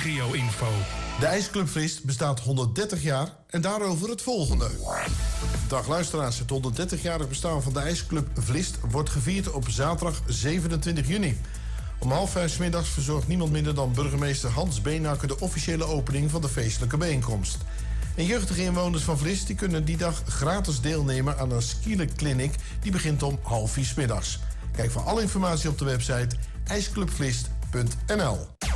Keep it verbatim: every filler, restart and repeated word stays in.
regio-info. De IJsclub Vlist bestaat honderddertig jaar en daarover het volgende. Dag luisteraars, het honderddertig-jarig bestaan van de IJsclub Vlist wordt gevierd op zaterdag zevenentwintig juni. Om half vijf 's middags verzorgt niemand minder dan burgemeester Hans Beenhakker de officiële opening van de feestelijke bijeenkomst. En jeugdige inwoners van Vlist die kunnen die dag gratis deelnemen aan een skielerkliniek die begint om half vier 's middags. Kijk voor alle informatie op de website ijsclubvlist punt n l.